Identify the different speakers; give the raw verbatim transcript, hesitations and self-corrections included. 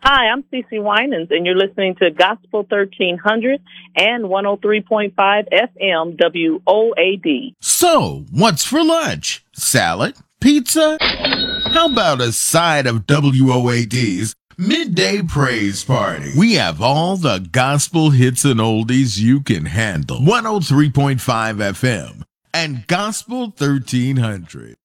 Speaker 1: Hi, I'm Cece Winans, and you're listening to Gospel thirteen hundred and one oh three point five F M W O A D.
Speaker 2: So, what's for lunch? Salad? Pizza? How about a side of W O A D's Midday Praise Party? We have all the gospel hits and oldies you can handle. one oh three point five F M and Gospel thirteen hundred.